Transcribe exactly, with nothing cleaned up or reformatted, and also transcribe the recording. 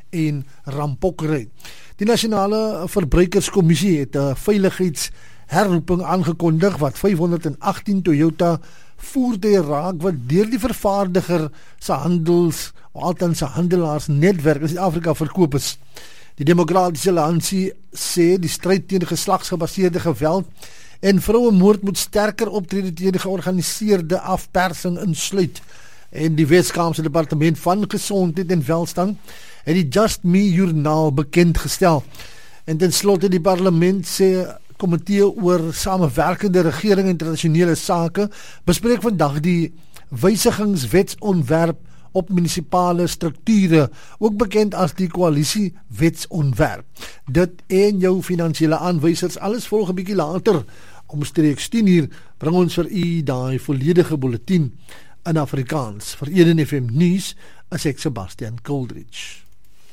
en rampokkery. Die Nasionale Verbruikerskommissie het 'n veiligheidsherroeping aangekondig wat vyfhonderdagtien Toyota voertuie raak wat deur die vervaardiger se handels, althans se handelaarsnetwerk in Suid-Afrika verkoop is. Die Demokratiese Alliansie sê die stryd teen geslagsgebaseerde geweld en vrouemoord moet sterker optrede teen georganiseerde afpersing insluit. En die Wes-Kaapse Departement van Gesondheid en Welstand het die Just Me joernaal bekend gestel. En ten slotte die parlement sê komitee oor samewerkende regering en internasionale sake bespreek vandag die wysigingswetsontwerp op munisipale strukture, ook bekend as die koalisie wetsontwerp. Dit en jou finansiële aanwysers, alles volg 'n bietjie later. Omstreeks tien uur bring ons vir u daai volledige bulletin in Afrikaans. Vir Eden F M nuus, as ek Sebastian Coldridge.